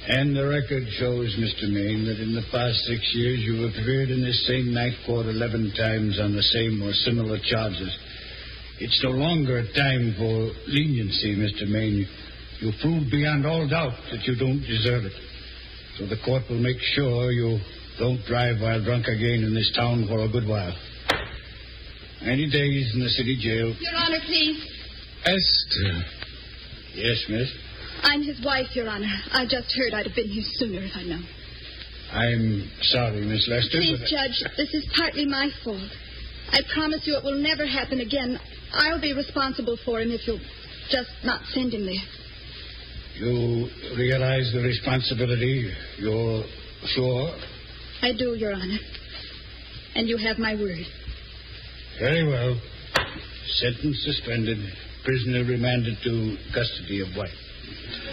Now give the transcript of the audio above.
And the record shows, Mr. Maine, that in the past 6 years you have appeared in this same night court 11 times on the same or similar charges. It's no longer a time for leniency, Mr. Maine. You proved beyond all doubt that you don't deserve it. So the court will make sure you don't drive while drunk again in this town for a good while. 90 days in the city jail. Your Honor, please. Esther. Yes, miss? I'm his wife, Your Honor. I just heard I'd have been here sooner if I'd known. I'm sorry, Miss Lester. Please, Judge, this is partly my fault. I promise you it will never happen again. I'll be responsible for him if you'll just not send him there. You realize the responsibility? You're sure? I do, Your Honor. And you have my word. Very well. Sentence suspended. Prisoner remanded to custody of wife.